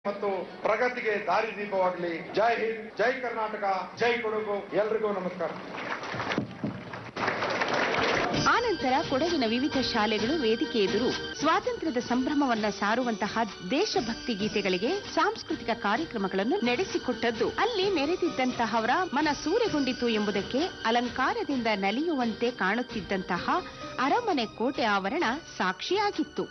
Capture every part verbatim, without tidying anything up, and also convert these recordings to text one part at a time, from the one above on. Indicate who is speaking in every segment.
Speaker 1: ಮತ್ತು ಪ್ರಗತಿಗೆ ದಾರಿದೀಪವಾಗಲಿ. ಜೈ ಹಿಂದ್, ಜೈ ಕರ್ನಾಟಕ, ಜೈ ಕೊಡಗು. ಎಲ್ರಿಗೂ ನಮಸ್ಕಾರ.
Speaker 2: ಆನಂತರ ಕೊಡಗಿನ ವಿವಿಧ ಶಾಲೆಗಳು ವೇದಿಕೆ ಎದುರು ಸ್ವಾತಂತ್ರ್ಯದ ಸಂಭ್ರಮವನ್ನ ಸಾರುವಂತಹ ದೇಶಭಕ್ತಿ ಗೀತೆಗಳಿಗೆ ಸಾಂಸ್ಕೃತಿಕ ಕಾರ್ಯಕ್ರಮಗಳನ್ನು ನಡೆಸಿಕೊಟ್ಟದ್ದು ಅಲ್ಲಿ ನೆರೆದಿದ್ದಂತಹವರ ಮನ ಸೂರೆಗೊಂಡಿತು ಎಂಬುದಕ್ಕೆ ಅಲಂಕಾರದಿಂದ ನಲಿಯುವಂತೆ ಕಾಣುತ್ತಿದ್ದಂತಹ ಅರಮನೆ ಕೋಟೆ ಆವರಣ ಸಾಕ್ಷಿಯಾಗಿತ್ತು.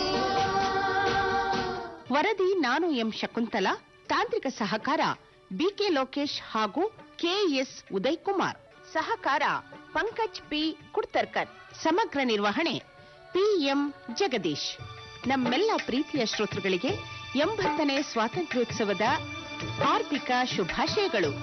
Speaker 2: ವರದಿ ನಾನು ಎಂ ಶಕುಂತಲಾ, ತಾಂತ್ರಿಕ ಸಹಕಾರ ಬಿಕೆ ಲೋಕೇಶ್ ಹಾಗೂ ಕೆಎಸ್ ಉದಯ್ ಕುಮಾರ್, ಸಹಕಾರ ಪಂಕಜ್ ಪಿ ಕುಡ್ತರ್ಕರ್, ಸಮಗ್ರ ನಿರ್ವಹಣೆ ಪಿಎಂ ಜಗದೀಶ್. ನಮ್ಮೆಲ್ಲ ಪ್ರೀತಿಯ ಶ್ರೋತೃಗಳಿಗೆ ಎಂಬತ್ತನೇ ಸ್ವಾತಂತ್ರ್ಯೋತ್ಸವದ ಹಾರ್ದಿಕ ಶುಭಾಶಯಗಳು.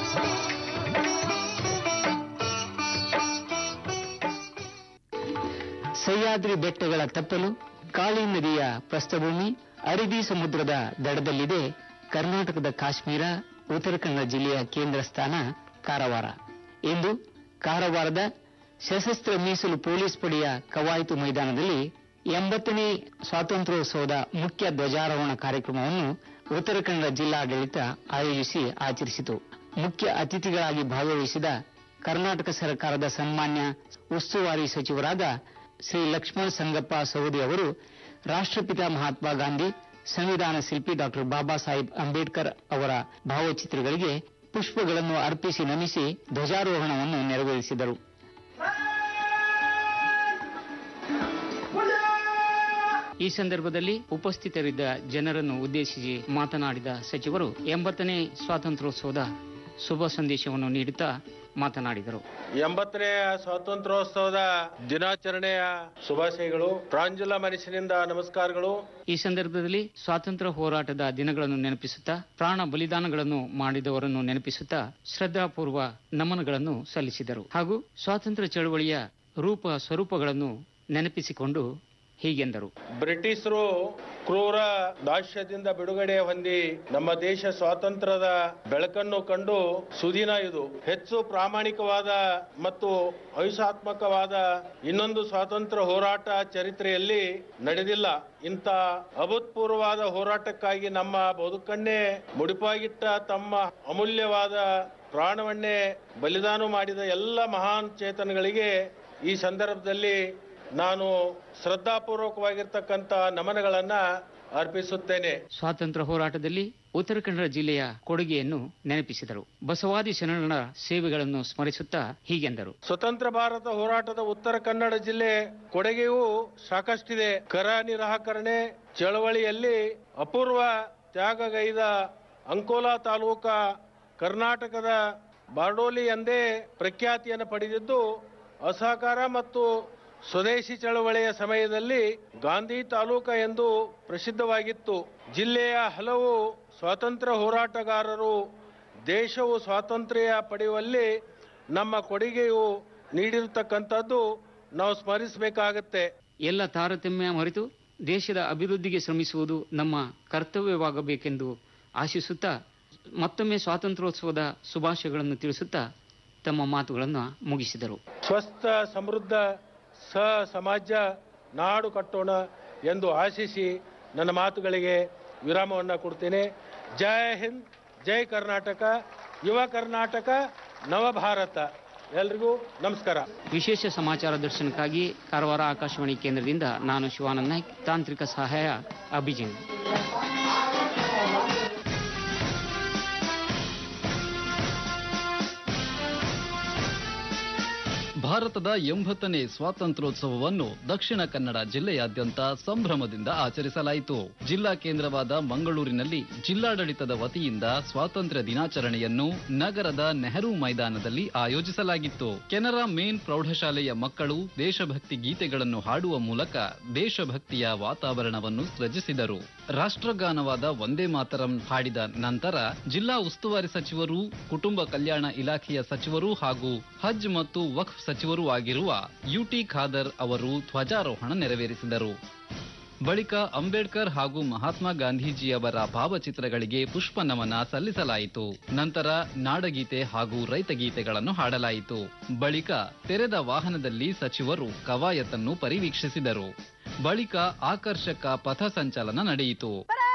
Speaker 3: ಸಹ್ಯಾದ್ರಿ ಬೆಟ್ಟಗಳ ತಪ್ಪಲು ಕಾಳಿ ನದಿಯ ಪ್ರಸ್ಥಭೂಮಿ ಅರಬ್ಬಿ ಸಮುದ್ರದ ದಡದಲ್ಲಿದೆ ಕರ್ನಾಟಕದ ಕಾಶ್ಮೀರ, ಉತ್ತರ ಕನ್ನಡ ಜಿಲ್ಲೆಯ ಕೇಂದ್ರ ಸ್ಥಾನ ಕಾರವಾರ. ಇಂದು ಕಾರವಾರದ ಸಶಸ್ತ್ರ ಮೀಸಲು ಪೊಲೀಸ್ ಪಡೆಯ ಕವಾಯತು ಮೈದಾನದಲ್ಲಿ ಎಂಬತ್ತನೇ ಸ್ವಾತಂತ್ರ್ಯೋತ್ಸವದ ಮುಖ್ಯ ಧ್ವಜಾರೋಹಣ ಕಾರ್ಯಕ್ರಮವನ್ನು ಉತ್ತರ ಕನ್ನಡ ಜಿಲ್ಲಾಡಳಿತ ಆಯೋಜಿಸಿ ಆಚರಿಸಿತು. ಮುಖ್ಯ ಅತಿಥಿಗಳಾಗಿ ಭಾಗವಹಿಸಿದ ಕರ್ನಾಟಕ ಸರ್ಕಾರದ ಸನ್ಮಾನ್ಯ ಉಸ್ತುವಾರಿ ಸಚಿವರಾದ ಶ್ರೀ ಲಕ್ಷ್ಮಣ ಸಂಗಪ್ಪ ಸವದಿ ಅವರು ರಾಷ್ಟ್ರಪಿತ ಮಹಾತ್ಮ ಗಾಂಧಿ, ಸಂವಿಧಾನ ಶಿಲ್ಪಿ ಡಾಕ್ಟರ್ ಬಾಬಾ ಸಾಹೇಬ್ ಅಂಬೇಡ್ಕರ್ ಅವರ ಭಾವಚಿತ್ರಗಳಿಗೆ ಪುಷ್ಪಗಳನ್ನು ಅರ್ಪಿಸಿ ನಮಿಸಿ ಧ್ವಜಾರೋಹಣವನ್ನು ನೆರವೇರಿಸಿದರು. ಈ ಸಂದರ್ಭದಲ್ಲಿ ಉಪಸ್ಥಿತರಿದ್ದ ಜನರನ್ನು ಉದ್ದೇಶಿಸಿ ಮಾತನಾಡಿದ ಸಚಿವರು ಎಂಬತ್ತನೇ ಸ್ವಾತಂತ್ರ್ಯೋತ್ಸವದ ಶುಭ ಸಂದೇಶವನ್ನು ನೀಡುತ್ತಾ ಮಾತನಾಡಿದರು.
Speaker 4: ಎಂಬತ್ತನೇ ಸ್ವಾತಂತ್ರ್ಯೋತ್ಸವದ ದಿನಾಚರಣೆಯ ಶುಭಾಶಯಗಳು, ಪ್ರಾಂಜಲ ಮನಸ್ಸಿನಿಂದ ನಮಸ್ಕಾರಗಳು.
Speaker 3: ಈ ಸಂದರ್ಭದಲ್ಲಿ ಸ್ವಾತಂತ್ರ್ಯ ಹೋರಾಟದ ದಿನಗಳನ್ನು ನೆನಪಿಸುತ್ತಾ, ಪ್ರಾಣ ಬಲಿದಾನಗಳನ್ನು ಮಾಡಿದವರನ್ನು ನೆನಪಿಸುತ್ತಾ ಶ್ರದ್ಧಾಪೂರ್ವ ನಮನಗಳನ್ನು ಸಲ್ಲಿಸಿದರು. ಹಾಗೂ ಸ್ವಾತಂತ್ರ್ಯ ಚಳವಳಿಯ ರೂಪ ಸ್ವರೂಪಗಳನ್ನು ನೆನಪಿಸಿಕೊಂಡು ಹೀಗೆಂದರು.
Speaker 4: ಬ್ರಿಟಿಷರು ಕ್ರೂರ ದಾಸ್ಯದಿಂದ ಬಿಡುಗಡೆ ಹೊಂದಿ ನಮ್ಮ ದೇಶ ಸ್ವಾತಂತ್ರ್ಯದ ಬೆಳಕನ್ನು ಕಂಡು ಸುದಿನ ಇದು. ಹೆಚ್ಚು ಪ್ರಾಮಾಣಿಕವಾದ ಮತ್ತು ಅಹಿಂಸಾತ್ಮಕವಾದ ಇನ್ನೊಂದು ಸ್ವಾತಂತ್ರ್ಯ ಹೋರಾಟ ಚರಿತ್ರೆಯಲ್ಲಿ ನಡೆದಿಲ್ಲ. ಇಂಥ ಅಭೂತಪೂರ್ವವಾದ ಹೋರಾಟಕ್ಕಾಗಿ ನಮ್ಮ ಬದುಕನ್ನೇ ಮುಡಿಪಾಗಿಟ್ಟ, ತಮ್ಮ ಅಮೂಲ್ಯವಾದ ಪ್ರಾಣವನ್ನೇ ಬಲಿದಾನ ಮಾಡಿದ ಎಲ್ಲ ಮಹಾನ್ ಚೇತನಗಳಿಗೆ ಈ ಸಂದರ್ಭದಲ್ಲಿ ನಾನು ಶ್ರದ್ಧಾಪೂರ್ವಕವಾಗಿರ್ತಕ್ಕಂಥ ನಮನಗಳನ್ನ ಅರ್ಪಿಸುತ್ತೇನೆ.
Speaker 3: ಸ್ವಾತಂತ್ರ್ಯ ಹೋರಾಟದಲ್ಲಿ ಉತ್ತರ ಕನ್ನಡ ಜಿಲ್ಲೆಯ ಕೊಡುಗೆಯನ್ನು ನೆನಪಿಸಿದರು. ಬಸವಾದಿ ಶರಣರ ಸೇವೆಗಳನ್ನು ಸ್ಮರಿಸುತ್ತಾ ಹೀಗೆಂದರು.
Speaker 4: ಸ್ವತಂತ್ರ ಭಾರತ ಹೋರಾಟದ ಉತ್ತರ ಕನ್ನಡ ಜಿಲ್ಲೆ ಕೊಡುಗೆಯೂ ಸಾಕಷ್ಟಿದೆ. ಕರ ನಿರಾಕರಣೆ ಚಳವಳಿಯಲ್ಲಿ ಅಪೂರ್ವ ತ್ಯಾಗಗೈದ ಅಂಕೋಲಾ ತಾಲೂಕ ಕರ್ನಾಟಕದ ಬಾರ್ಡೋಲಿ ಎಂದೇ ಪ್ರಖ್ಯಾತಿಯನ್ನು ಪಡೆದಿದ್ದು, ಅಸಹಕಾರ ಮತ್ತು ಸ್ವದೇಶಿ ಚಳವಳಿಯ ಸಮಯದಲ್ಲಿ ಗಾಂಧಿ ತಾಲೂಕ ಎಂದು ಪ್ರಸಿದ್ಧವಾಗಿತ್ತು. ಜಿಲ್ಲೆಯ ಹಲವು ಸ್ವಾತಂತ್ರ್ಯ ಹೋರಾಟಗಾರರು ದೇಶವು ಸ್ವಾತಂತ್ರ್ಯ ಪಡೆಯುವಲ್ಲಿ ನಮ್ಮ ಕೊಡುಗೆಯು ನೀಡಿರತಕ್ಕಂಥದ್ದು ನಾವು ಸ್ಮರಿಸಬೇಕಾಗತ್ತೆ.
Speaker 3: ಎಲ್ಲ ತಾರತಮ್ಯ ಮರೆತು ದೇಶದ ಅಭಿವೃದ್ಧಿಗೆ ಶ್ರಮಿಸುವುದು ನಮ್ಮ ಕರ್ತವ್ಯವಾಗಬೇಕೆಂದು ಆಶಿಸುತ್ತಾ ಮತ್ತೊಮ್ಮೆ ಸ್ವಾತಂತ್ರ್ಯೋತ್ಸವದ ಶುಭಾಶಯಗಳನ್ನು ತಿಳಿಸುತ್ತಾ ತಮ್ಮ ಮಾತುಗಳನ್ನು ಮುಗಿಸಿದರು.
Speaker 4: ಸ್ವಸ್ಥ ಸಮೃದ್ಧ ಸ ಸಮಾಜ ನಾಡು ಕಟ್ಟೋಣ ಎಂದು ಆಶಿಸಿ ನನ್ನ ಮಾತುಗಳಿಗೆ ವಿರಾಮವನ್ನು ಕೊಡ್ತೇನೆ. ಜೈ ಹಿಂದ್, ಜೈ ಕರ್ನಾಟಕ, ಯುವ ಕರ್ನಾಟಕ, ನವಭಾರತ. ಎಲ್ರಿಗೂ ನಮಸ್ಕಾರ.
Speaker 3: ವಿಶೇಷ ಸಮಾಚಾರ ದರ್ಶನಕ್ಕಾಗಿ ಕಾರವಾರ ಆಕಾಶವಾಣಿ ಕೇಂದ್ರದಿಂದ ನಾನು ಶಿವಾನಂದ ನಾಯ್ಕ್, ತಾಂತ್ರಿಕ ಸಹಾಯ ಅಭಿಜಿನ್.
Speaker 5: ಭಾರತದ ಎಂಬತ್ತನೇ ಸ್ವಾತಂತ್ರ್ಯೋತ್ಸವವನ್ನು ದಕ್ಷಿಣ ಕನ್ನಡ ಜಿಲ್ಲೆಯಾದ್ಯಂತ ಸಂಭ್ರಮದಿಂದ ಆಚರಿಸಲಾಯಿತು. ಜಿಲ್ಲಾ ಕೇಂದ್ರವಾದ ಮಂಗಳೂರಿನಲ್ಲಿ ಜಿಲ್ಲಾಡಳಿತದ ವತಿಯಿಂದ ಸ್ವಾತಂತ್ರ್ಯ ದಿನಾಚರಣೆಯನ್ನು ನಗರದ ನೆಹರು ಮೈದಾನದಲ್ಲಿ ಆಯೋಜಿಸಲಾಗಿತ್ತು. ಕೆನರಾ ಮೇನ್ ಪ್ರೌಢಶಾಲೆಯ ಮಕ್ಕಳು ದೇಶಭಕ್ತಿ ಗೀತೆಗಳನ್ನು ಹಾಡುವ ಮೂಲಕ ದೇಶಭಕ್ತಿಯ ವಾತಾವರಣವನ್ನು ಸೃಜಿಸಿದರು. ರಾಷ್ಟ್ರಗಾನವಾದ ವಂದೇ ಮಾತರಂ ಹಾಡಿದ ನಂತರ ಜಿಲ್ಲಾ ಉಸ್ತುವಾರಿ ಸಚಿವರು, ಕುಟುಂಬ ಕಲ್ಯಾಣ ಇಲಾಖೆಯ ಸಚಿವರು ಹಾಗೂ ಹಜ್ ಮತ್ತು ವಕ್ಫ್ ಸಚಿವರೂ ಆಗಿರುವ ಯುಟಿ ಖಾದರ್ ಅವರು ಧ್ವಜಾರೋಹಣ ನೆರವೇರಿಸಿದರು. ಬಳಿಕ ಅಂಬೇಡ್ಕರ್ ಹಾಗೂ ಮಹಾತ್ಮ ಗಾಂಧೀಜಿಯವರ ಭಾವಚಿತ್ರಗಳಿಗೆ ಪುಷ್ಪ ನಮನ ಸಲ್ಲಿಸಲಾಯಿತು. ನಂತರ ನಾಡಗೀತೆ ಹಾಗೂ ರೈತಗೀತೆಗಳನ್ನು ಹಾಡಲಾಯಿತು. ಬಳಿಕ ತೆರೆದ ವಾಹನದಲ್ಲಿ ಸಚಿವರು ಕವಾಯತನ್ನು ಪರಿವೀಕ್ಷಿಸಿದರು. ಬಳಿಕ ಆಕರ್ಷಕ ಪಥ ಸಂಚಲನ ನಡೆಯಿತು.